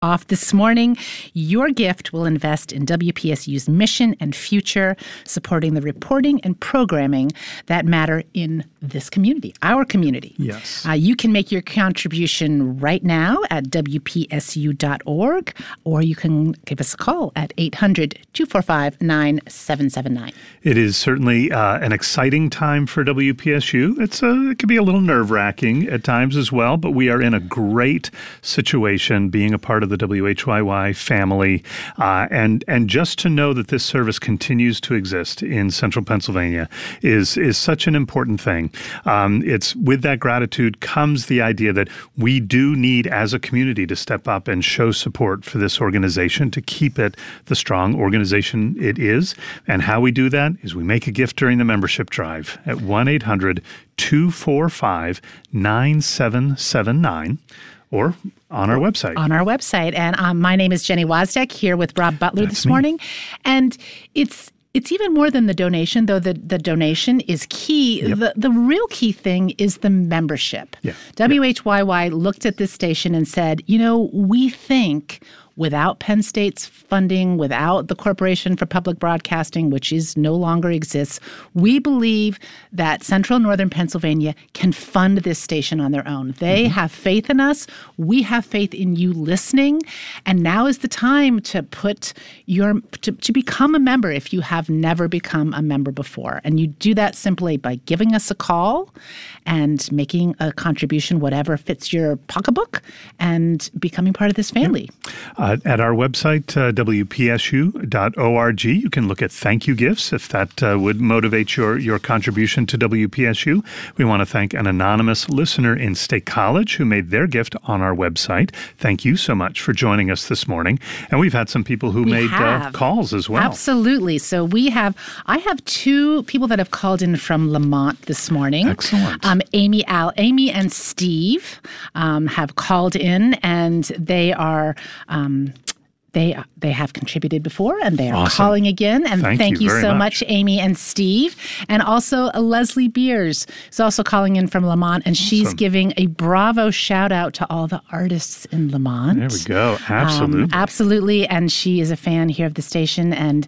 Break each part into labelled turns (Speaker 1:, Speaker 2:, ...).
Speaker 1: off this morning. Your gift will invest in WPSU's mission and future, supporting the reporting and programming that matter in this community, our community.
Speaker 2: Yes.
Speaker 1: You can make your contribution right now at WPSU.org, or you can give us a call at 800-245-9779.
Speaker 2: It is certainly an exciting time for WPSU. It can be a little nerve-wracking at times as well, but we are in a great situation being a part of the WHYY family. And just to know that this service continues to exist in central Pennsylvania is such an important thing. It's with that gratitude comes the idea that we do need as a community to step up and show support for this organization to keep it the strong organization it is. And how we do that is we make a gift during the membership drive at 1-800-245-9779 or on our website.
Speaker 1: On our website. And my name is Jenny Wozdak here with Rob Butler this morning. And it's even more than the donation, though the donation is key.
Speaker 2: Yep.
Speaker 1: The real key thing is the membership.
Speaker 2: Yeah.
Speaker 1: WHYY looked at this station and said, we think without Penn State's funding, without the Corporation for Public Broadcasting, which no longer exists, we believe that Central and Northern Pennsylvania can fund this station on their own. They have faith in us. We have faith in you listening. And now is the time to to become a member if you have never become a member before. And you do that simply by giving us a call and making a contribution, whatever fits your pocketbook, and becoming part of this family.
Speaker 2: At our website, WPSU.org, you can look at thank you gifts if that would motivate your contribution to WPSU. We want to thank an anonymous listener in State College who made their gift on our website. Thank you so much for joining us this morning. And we've had some people who made calls as well.
Speaker 1: Absolutely. So I have two people that have called in from Lamont this morning.
Speaker 2: Excellent.
Speaker 1: Amy and Steve have called in, and they are they have contributed before, and they are calling again. And thank you so much, Amy and Steve. And also Leslie Beers is also calling in from Lamont, and she's giving a bravo shout out to all the artists in Lamont.
Speaker 2: There we go. Absolutely.
Speaker 1: Absolutely. And she is a fan here of the station, and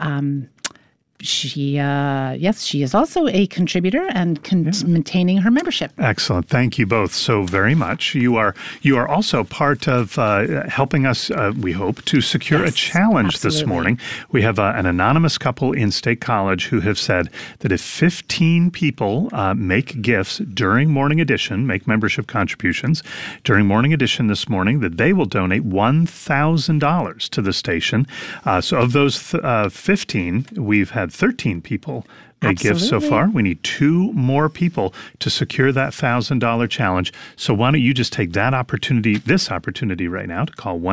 Speaker 1: she is also a contributor and maintaining her membership.
Speaker 2: Excellent. Thank you both so very much. You are also part of helping us, we hope, to secure a challenge this morning. We have an anonymous couple in State College who have said that if 15 people make gifts during Morning Edition, make membership contributions during Morning Edition this morning, that they will donate $1,000 to the station. So of those 15, we've had 13 people make gifts so far. We need 2 more people to secure that $1,000 challenge. So why don't you just take this opportunity right now to call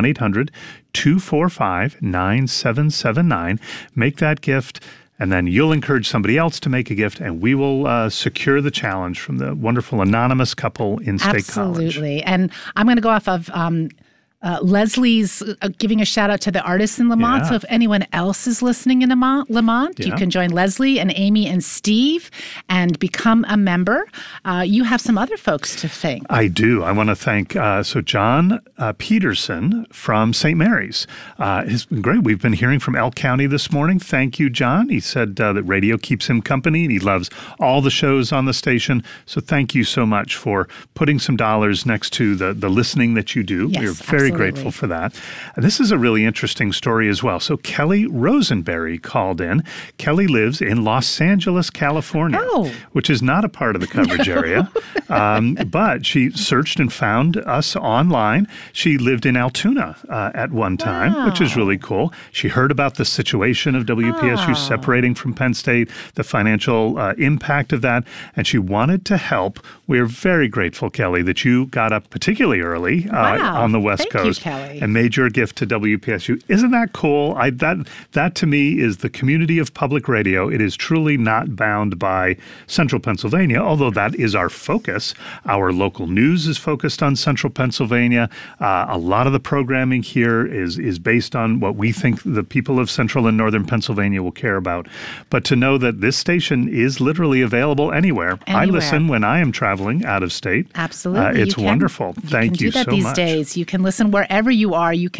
Speaker 2: 1-800-245-9779, make that gift, and then you'll encourage somebody else to make a gift, and we will secure the challenge from the wonderful anonymous couple in State College.
Speaker 1: Absolutely. And I'm going to go off of Leslie's giving a shout out to the artists in Lamont. So if anyone else is listening in Lamont, you can join Leslie and Amy and Steve and become a member. You have some other folks to thank.
Speaker 2: I do. I want to thank John Peterson from St. Mary's. It's been great. We've been hearing from Elk County this morning. Thank you, John. He said that radio keeps him company and he loves all the shows on the station. So thank you so much for putting some dollars next to the listening that you do.
Speaker 1: Yes,
Speaker 2: we're very grateful for that. This is a really interesting story as well. So Kelly Rosenberry called in. Kelly lives in Los Angeles, California, which is not a part of the coverage area. But she searched and found us online. She lived in Altoona at one time, which is really cool. She heard about the situation of WPSU separating from Penn State, the financial impact of that, and she wanted to help. We're very grateful, Kelly, that you got up particularly early on the West Coast and made your gift to WPSU. Isn't that cool? That to me is the community of public radio. It is truly not bound by Central Pennsylvania, although that is our focus. Our local news is focused on Central Pennsylvania. A lot of the programming here is based on what we think the people of Central and Northern Pennsylvania will care about. But to know that this station is literally available anywhere. I listen when I am traveling out of state.
Speaker 1: Absolutely.
Speaker 2: It's wonderful. Thank you so much.
Speaker 1: You can do that these days. You can listen wherever you are, you